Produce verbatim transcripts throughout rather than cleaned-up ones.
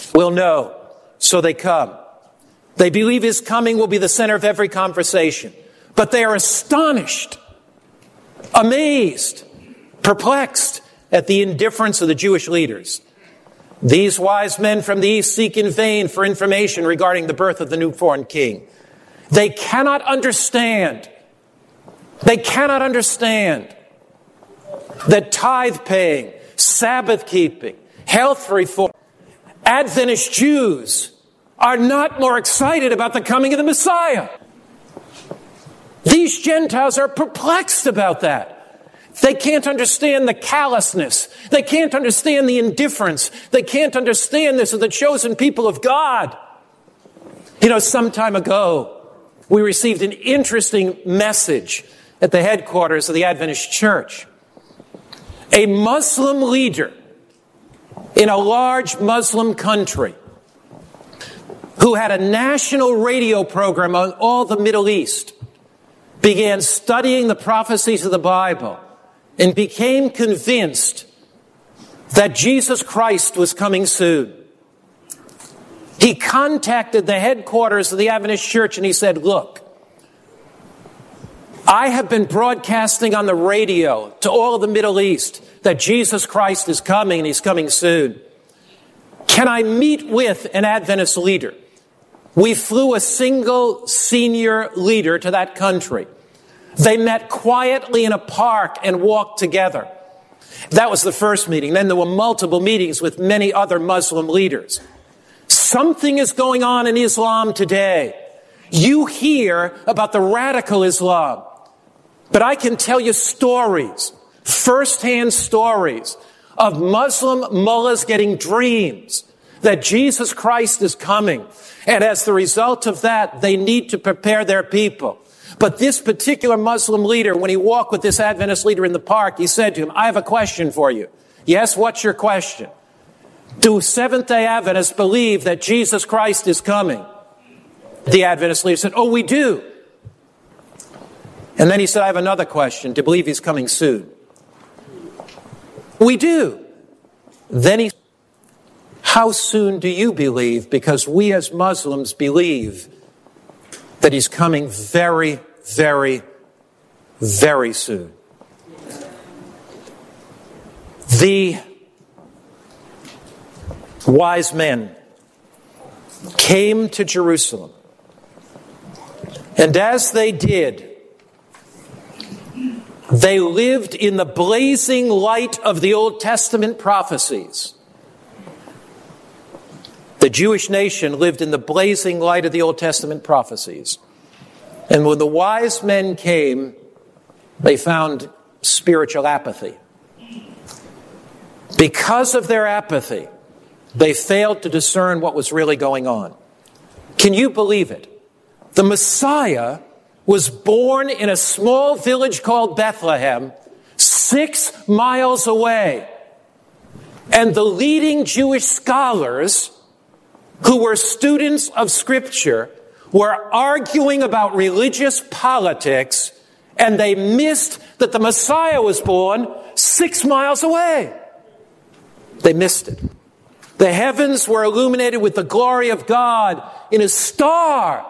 will know, so they come. They believe his coming will be the center of every conversation. But they are astonished, amazed, perplexed at the indifference of the Jewish leaders. These wise men from the east seek in vain for information regarding the birth of the newborn king. They cannot understand. They cannot understand that tithe paying, Sabbath keeping, health reform, Adventist Jews are not more excited about the coming of the Messiah. These Gentiles are perplexed about that. They can't understand the callousness. They can't understand the indifference. They can't understand this of the chosen people of God. You know, some time ago, we received an interesting message at the headquarters of the Adventist Church. A Muslim leader in a large Muslim country who had a national radio program on all the Middle East began studying the prophecies of the Bible and became convinced that Jesus Christ was coming soon. He contacted the headquarters of the Adventist Church and he said, look, I have been broadcasting on the radio to all of the Middle East that Jesus Christ is coming and he's coming soon. Can I meet with an Adventist leader? We flew a single senior leader to that country. They met quietly in a park and walked together. That was the first meeting. Then there were multiple meetings with many other Muslim leaders. Something is going on in Islam today. You hear about the radical Islam, but I can tell you stories, first-hand stories of Muslim mullahs getting dreams that Jesus Christ is coming. And as the result of that, they need to prepare their people. But this particular Muslim leader, when he walked with this Adventist leader in the park, he said to him, I have a question for you. Yes, what's your question? Do Seventh-day Adventists believe that Jesus Christ is coming? The Adventist leader said, oh, we do. And then he said, I have another question. Do you believe he's coming soon? We do. Then he said, how soon do you believe? Because we as Muslims believe that he's coming very, very, very soon. The wise men came to Jerusalem, and as they did, they lived in the blazing light of the Old Testament prophecies. The Jewish nation lived in the blazing light of the Old Testament prophecies. And when the wise men came, they found spiritual apathy. Because of their apathy, they failed to discern what was really going on. Can you believe it? The Messiah was born in a small village called Bethlehem, six miles away. And the leading Jewish scholars who were students of Scripture were arguing about religious politics, and they missed that the Messiah was born six miles away. They missed it. The heavens were illuminated with the glory of God in a star,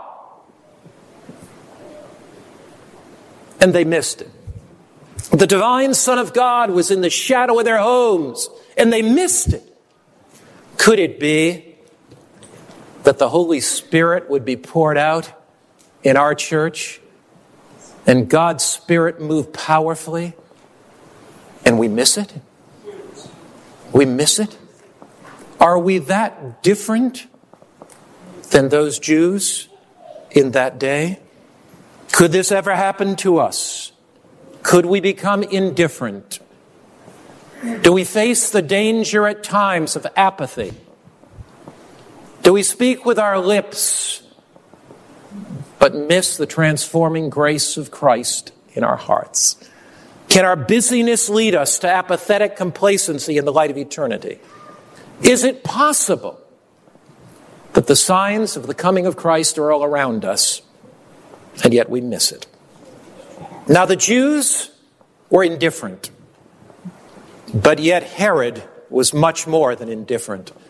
and they missed it. The divine Son of God was in the shadow of their homes, and they missed it. Could it be that the Holy Spirit would be poured out in our church and God's Spirit move powerfully and we miss it? We miss it? Are we that different than those Jews in that day? Could this ever happen to us? Could we become indifferent? Do we face the danger at times of apathy? Do we speak with our lips, but miss the transforming grace of Christ in our hearts? Can our busyness lead us to apathetic complacency in the light of eternity? Is it possible that the signs of the coming of Christ are all around us, and yet we miss it? Now, the Jews were indifferent, but yet Herod was much more than indifferent.